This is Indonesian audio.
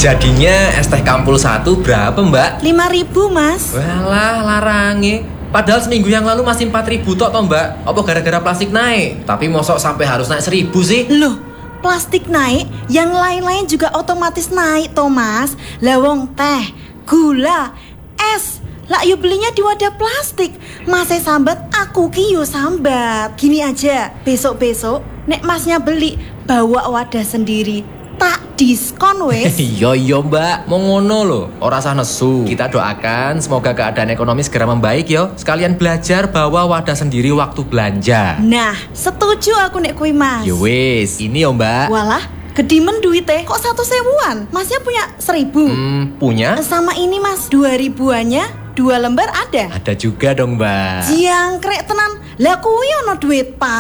Jadinya es teh Kampul 1 berapa mbak? 5.000 mas. Walah larange. Padahal seminggu yang lalu masih 4.000 tok toh mbak. Apa gara-gara plastik naik? Tapi mosok sampai harus naik 1.000 sih? Loh, plastik naik, yang lain-lain juga otomatis naik toh mas. Lawong teh, gula, es, lah yuk belinya di wadah plastik. Masnya sambat, aku ki yo sambat. Gini aja, besok-besok nek masnya beli, bawa wadah sendiri, tak diskon wes. Yo mbak, mau ngono loh, ora sah nesu. Kita doakan semoga keadaan ekonomi segera membaik yo. Sekalian belajar bawa wadah sendiri waktu belanja. Nah, setuju aku nek kui mas. Yo wis, ini yo mbak. Walah, gedimen duitnya kok 1.000-an? Masnya punya 1.000? Punya? Sama ini mas, 2.000-annya 2 lembar ada? Ada juga dong mbak. Jangkrik tenan. Lah kuwi ono duit